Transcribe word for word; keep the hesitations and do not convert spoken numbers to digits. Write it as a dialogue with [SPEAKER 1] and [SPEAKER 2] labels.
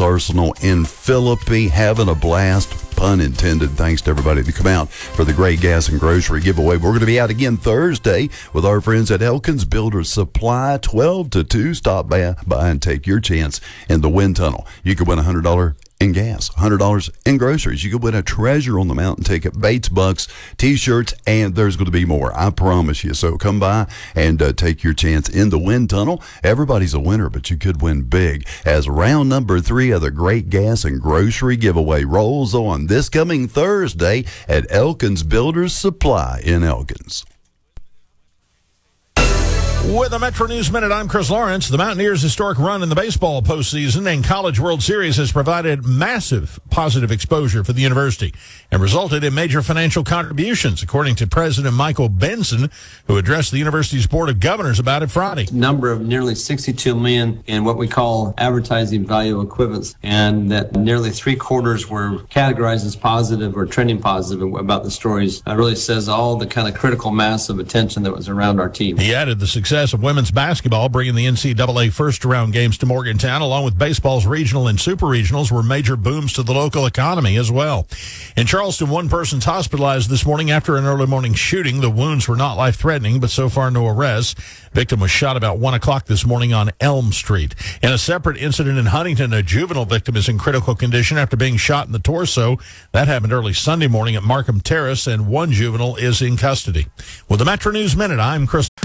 [SPEAKER 1] Arsenal in Philippi, having a blast, pun intended. Thanks to everybody that come out for the great gas and grocery giveaway. We're going to be out again Thursday with our friends at Elkins Builders Supply, twelve to two. Stop by, by and take your chance in the wind tunnel. You could win a one hundred dollars in gas, one hundred dollars in groceries. You could win a Treasure on the Mountain ticket, Bates Bucks, T-shirts, and there's going to be more. I promise you. So come by and uh, take your chance in the wind tunnel. Everybody's a winner, but you could win big as round number three of the Great Gas and Grocery Giveaway rolls on this coming Thursday at Elkins Builders Supply in Elkins.
[SPEAKER 2] With the Metro News Minute, I'm Chris Lawrence. The Mountaineers' historic run in the baseball postseason and College World Series has provided massive positive exposure for the university and resulted in major financial contributions, according to President Michael Benson, who addressed the university's Board of Governors about it Friday.
[SPEAKER 3] Number of nearly sixty-two million in what we call advertising value equivalents, and that nearly three quarters were categorized as positive or trending positive about the stories. It really says all the kind of critical mass of attention that was around our team.
[SPEAKER 2] He added the success of women's basketball, bringing the N C double A first-round games to Morgantown, along with baseball's regional and super regionals, were major booms to the local economy as well. In Charleston, one person's hospitalized this morning after an early morning shooting. The wounds were not life-threatening, but so far no arrests. Victim was shot about one o'clock this morning on Elm Street. In a separate incident in Huntington, a juvenile victim is in critical condition after being shot in the torso. That happened early Sunday morning at Markham Terrace, and one juvenile is in custody. With the Metro News Minute, I'm Chris.